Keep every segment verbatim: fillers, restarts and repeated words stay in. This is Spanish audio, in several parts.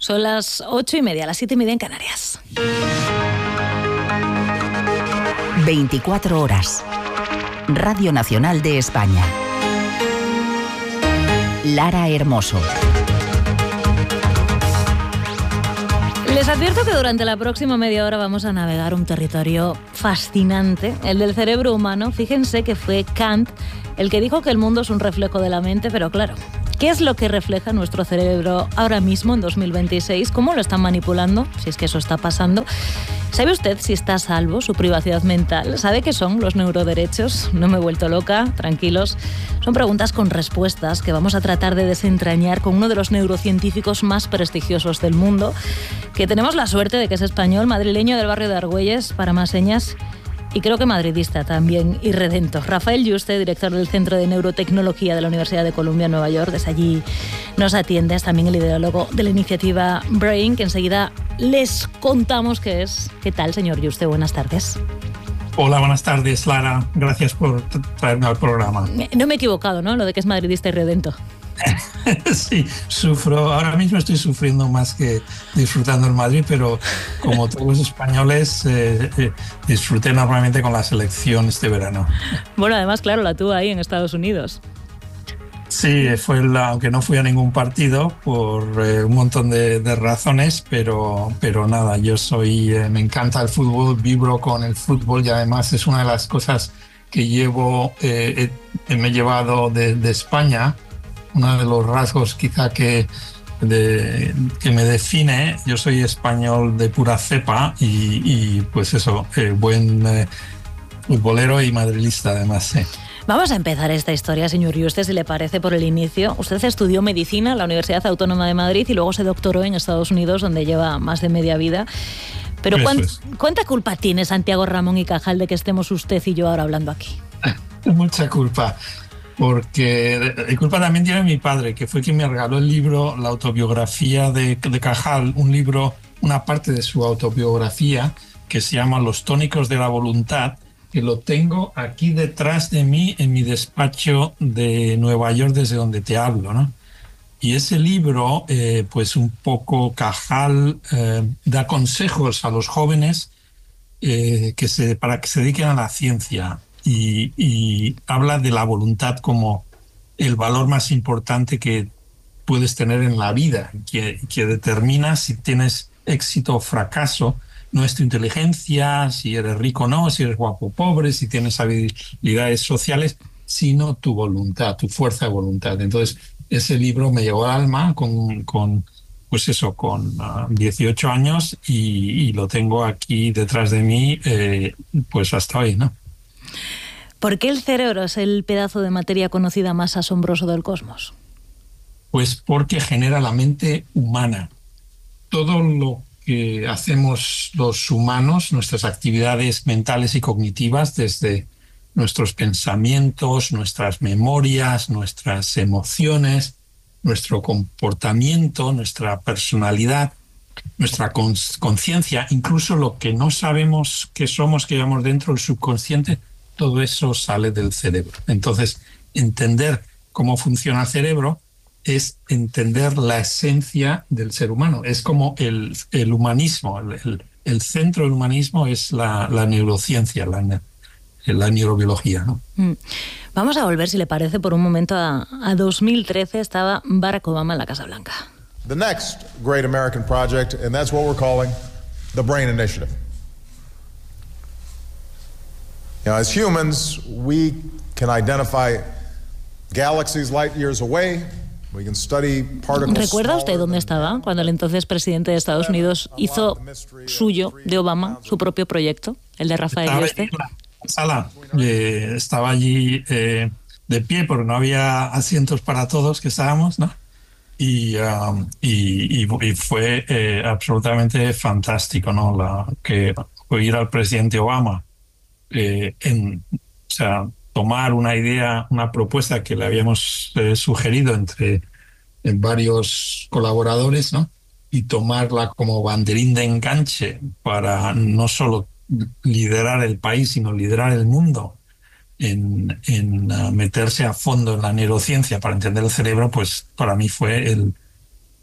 Son las ocho y media, las siete y media en Canarias. veinticuatro horas. Radio Nacional de España. Lara Hermoso. Les advierto que durante la próxima media hora vamos a navegar un territorio fascinante, el del cerebro humano. Fíjense que fue Kant el que dijo que el mundo es un reflejo de la mente, pero claro, ¿qué es lo que refleja nuestro cerebro ahora mismo, en dos mil veintiséis? ¿Cómo lo están manipulando? Si es que eso está pasando. ¿Sabe usted si está a salvo su privacidad mental? ¿Sabe qué son los neuroderechos? No me he vuelto loca, tranquilos. Son preguntas con respuestas que vamos a tratar de desentrañar con uno de los neurocientíficos más prestigiosos del mundo, que tenemos la suerte de que es español, madrileño del barrio de Argüelles, para más señas, y creo que madridista también y redento. Rafael Yuste, director del Centro de Neurotecnología de la Universidad de Columbia en Nueva York. Desde allí nos atiende. Es también el ideólogo de la iniciativa Brain, que enseguida les contamos qué es. ¿Qué tal, señor Yuste? Buenas tardes. Hola, buenas tardes, Lara. Gracias por traerme al programa. No me he equivocado, ¿no? Lo de que es madridista y redento. Sí, sufro. Ahora mismo estoy sufriendo más que disfrutando en Madrid, pero como todos los españoles, eh, eh, disfruté normalmente con la selección este verano. Bueno, además, claro, la tuvo ahí en Estados Unidos. Sí, fue la, aunque no fui a ningún partido por eh, un montón de, de razones, pero, pero nada, yo soy, eh, me encanta el fútbol, vibro con el fútbol y además es una de las cosas que llevo, eh, eh, me he llevado de, de España. Uno de los rasgos quizá que, de, que me define. Yo soy español de pura cepa y, y pues eso, eh, buen eh, futbolero y madrilista además. Eh. Vamos a empezar esta historia, señor Yuste, si le parece, por el inicio. Usted estudió medicina en la Universidad Autónoma de Madrid y luego se doctoró en Estados Unidos, donde lleva más de media vida. Pero ¿cuánta, ¿cuánta culpa tiene Santiago Ramón y Cajal de que estemos usted y yo ahora hablando aquí? Mucha culpa. Porque la culpa también tiene mi padre, que fue quien me regaló el libro, la autobiografía de, de Cajal, un libro, una parte de su autobiografía que se llama Los tónicos de la voluntad, que lo tengo aquí detrás de mí en mi despacho de Nueva York, desde donde te hablo, ¿no? Y ese libro, eh, pues un poco Cajal eh, da consejos a los jóvenes eh, que se, para que se dediquen a la ciencia. Y, y habla de la voluntad como el valor más importante que puedes tener en la vida, que, que determina si tienes éxito o fracaso. No es tu inteligencia, si eres rico o no, si eres guapo o pobre, si tienes habilidades sociales, sino tu voluntad, tu fuerza de voluntad. Entonces, ese libro me llegó al alma con, con pues eso, con uh, dieciocho años y, y lo tengo aquí detrás de mí, eh, pues hasta hoy, ¿no? ¿Por qué el cerebro es el pedazo de materia conocida más asombroso del cosmos? Pues porque genera la mente humana. Todo lo que hacemos los humanos, nuestras actividades mentales y cognitivas, desde nuestros pensamientos, nuestras memorias, nuestras emociones, nuestro comportamiento, nuestra personalidad, nuestra conciencia, incluso lo que no sabemos que somos, que llevamos dentro, el subconsciente, todo eso sale del cerebro. Entonces, entender cómo funciona el cerebro es entender la esencia del ser humano. Es como el, el humanismo, el, el, el centro del humanismo es la, la neurociencia, la, la neurobiología, ¿no? Mm. Vamos a volver, si le parece, por un momento a, a dos mil trece. Estaba Barack Obama en la Casa Blanca. The next great American project, and that's what we're calling the Brain Initiative. You know, as humans, we can identify galaxies light years away. We can study particles. ¿Recuerda usted dónde estaba cuando el entonces presidente de Estados Unidos hizo suyo, de Obama, su propio proyecto, el de Rafael Yuste? Estaba en la sala, eh, estaba allí eh, de pie porque no había asientos para todos que estábamos, ¿no? Y, um, y, y, y fue eh, absolutamente fantástico, ¿no? La, que oír al presidente Obama eh, en, o sea, tomar una idea, una propuesta que le habíamos eh, sugerido entre en varios colaboradores, ¿no? Y tomarla como banderín de enganche para no solo liderar el país, sino liderar el mundo en, en uh, meterse a fondo en la neurociencia para entender el cerebro, pues para mí fue el,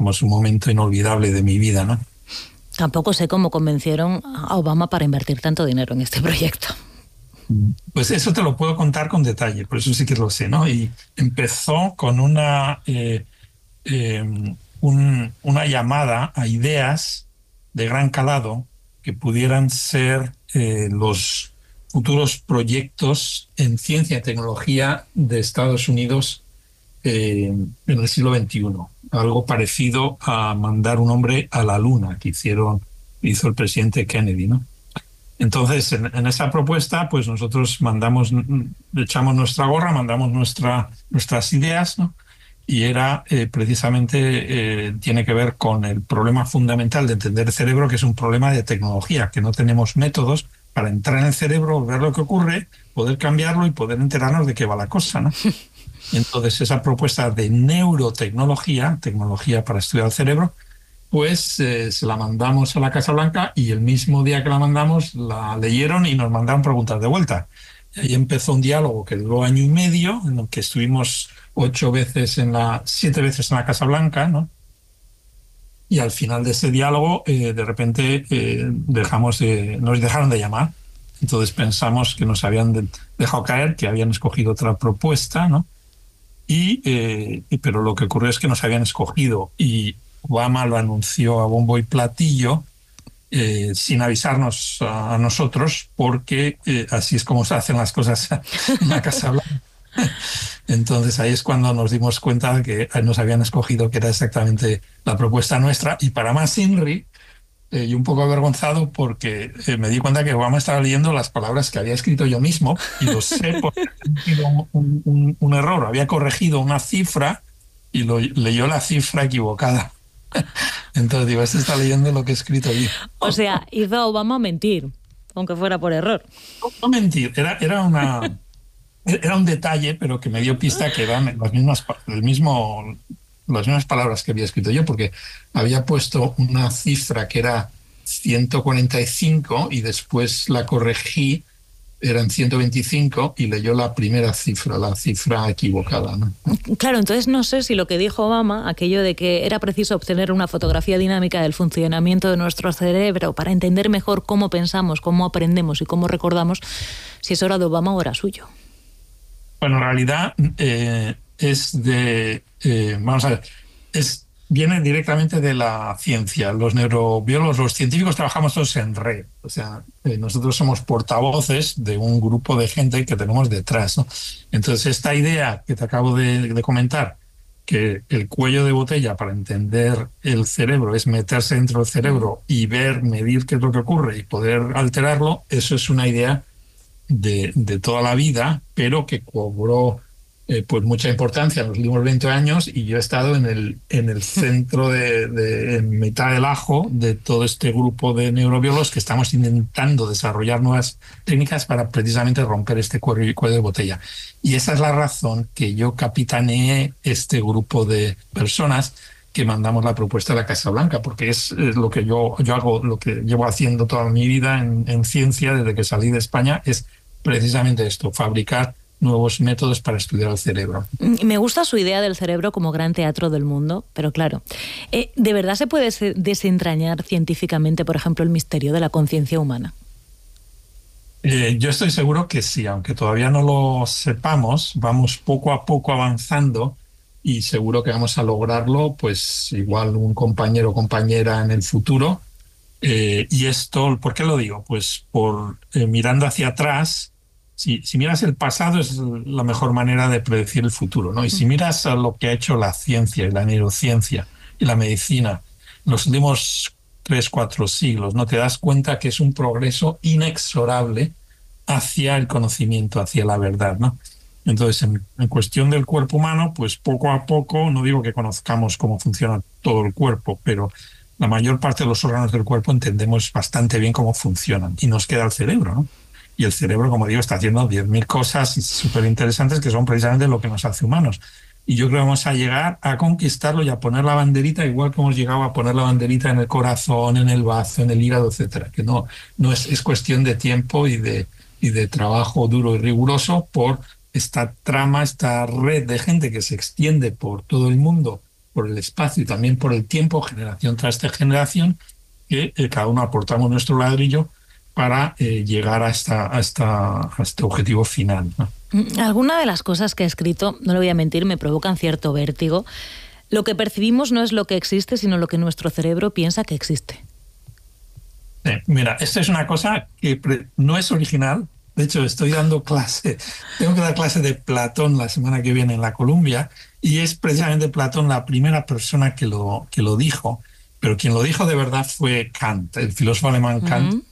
como es un momento inolvidable de mi vida, ¿no? Tampoco sé cómo convencieron a Obama para invertir tanto dinero en este proyecto. Pues eso te lo puedo contar con detalle, por eso sí que lo sé, ¿no? Y empezó con una, eh, eh, un, una llamada a ideas de gran calado que pudieran ser eh, los futuros proyectos en ciencia y tecnología de Estados Unidos eh, en el siglo veintiuno. Algo parecido a mandar un hombre a la luna que hicieron, hizo el presidente Kennedy, ¿no? Entonces, en, en esa propuesta, pues nosotros mandamos, echamos nuestra gorra, mandamos nuestra, nuestras ideas, ¿no? Y era eh, precisamente, eh, tiene que ver con el problema fundamental de entender el cerebro, que es un problema de tecnología, que no tenemos métodos para entrar en el cerebro, ver lo que ocurre, poder cambiarlo y poder enterarnos de qué va la cosa, ¿no? Entonces, esa propuesta de neurotecnología, tecnología para estudiar el cerebro, pues eh, se la mandamos a la Casa Blanca y el mismo día que la mandamos la leyeron y nos mandaron preguntas de vuelta. Y ahí empezó un diálogo que duró año y medio, en el que estuvimos ocho veces en la, siete veces en la Casa Blanca, ¿no? Y al final de ese diálogo, eh, de repente eh, dejamos de, nos dejaron de llamar. Entonces pensamos que nos habían de, dejado caer, que habían escogido otra propuesta, ¿no? Y, eh, y pero lo que ocurrió es que nos habían escogido y Obama lo anunció a bombo y platillo eh, sin avisarnos a, a nosotros, porque eh, así es como se hacen las cosas en la Casa Blanca. Entonces ahí es cuando nos dimos cuenta de que nos habían escogido, que era exactamente la propuesta nuestra. Y para más Inri, eh, y un poco avergonzado, porque eh, me di cuenta que Obama estaba leyendo las palabras que había escrito yo mismo, y lo sé porque había sido un, un, un error. Había corregido una cifra y lo, leyó la cifra equivocada. Entonces digo, este está leyendo lo que he escrito yo. O sea, hizo a Obama mentir, aunque fuera por error. No, no mentir, era, era una... Era un detalle, pero que me dio pista que eran las mismas, el mismo, las mismas palabras que había escrito yo, porque había puesto una cifra que era ciento cuarenta y cinco y después la corregí, eran ciento veinticinco y leyó la primera cifra, la cifra equivocada, ¿no? Claro, entonces no sé si lo que dijo Obama, aquello de que era preciso obtener una fotografía dinámica del funcionamiento de nuestro cerebro para entender mejor cómo pensamos, cómo aprendemos y cómo recordamos, si eso era de Obama o era suyo. Bueno, en realidad eh, es de, eh, vamos a ver, es, viene directamente de la ciencia. Los neurobiólogos, los científicos trabajamos todos en red. O sea, eh, nosotros somos portavoces de un grupo de gente que tenemos detrás, ¿no? Entonces, esta idea que te acabo de, de comentar, que el cuello de botella para entender el cerebro es meterse dentro del cerebro y ver, medir qué es lo que ocurre y poder alterarlo, eso es una idea De, de toda la vida, pero que cobró eh, pues mucha importancia en los últimos veinte años, y yo he estado en el, en el centro de, de en mitad del ajo de todo este grupo de neurobiólogos que estamos intentando desarrollar nuevas técnicas para precisamente romper este cuello, cuello de botella. Y esa es la razón que yo capitaneé este grupo de personas que mandamos la propuesta a la Casa Blanca, porque es, es lo que yo, yo hago, lo que llevo haciendo toda mi vida en, en ciencia desde que salí de España, es precisamente esto, fabricar nuevos métodos para estudiar el cerebro. Me gusta su idea del cerebro como gran teatro del mundo, pero claro, eh, ¿de verdad se puede desentrañar científicamente, por ejemplo, el misterio de la conciencia humana? Eh, yo estoy seguro que sí, aunque todavía no lo sepamos, vamos poco a poco avanzando y seguro que vamos a lograrlo, pues igual un compañero o compañera en el futuro. Eh, y esto, ¿por qué lo digo? Pues por eh, mirando hacia atrás, si, si miras el pasado es la mejor manera de predecir el futuro, ¿no? Y si miras a lo que ha hecho la ciencia y la neurociencia y la medicina en los últimos tres, cuatro siglos, ¿no? Te das cuenta que es un progreso inexorable hacia el conocimiento, hacia la verdad, ¿no? Entonces, en, en cuestión del cuerpo humano, pues poco a poco, no digo que conozcamos cómo funciona todo el cuerpo, pero la mayor parte de los órganos del cuerpo entendemos bastante bien cómo funcionan, y nos queda el cerebro, ¿no? Y el cerebro, como digo, está haciendo diez mil cosas súper interesantes que son precisamente lo que nos hace humanos. Y yo creo que vamos a llegar a conquistarlo y a poner la banderita, igual que hemos llegado a poner la banderita en el corazón, en el bazo, en el hígado, etcétera. Que no, no es, es cuestión de tiempo y de, y de trabajo duro y riguroso por esta trama, esta red de gente que se extiende por todo el mundo por el espacio y también por el tiempo, generación tras generación, que eh, cada uno aportamos nuestro ladrillo para eh, llegar a, esta, a, esta, a este objetivo final, ¿no? Alguna de las cosas que he escrito, no le voy a mentir, me provocan cierto vértigo. Lo que percibimos no es lo que existe, sino lo que nuestro cerebro piensa que existe. Sí, mira, esto es una cosa que no es original. De hecho, estoy dando clase, tengo que dar clase de Platón la semana que viene en la Columbia, y es precisamente Platón la primera persona que lo, que lo dijo. Pero quien lo dijo de verdad fue Kant, el filósofo alemán Kant, uh-huh.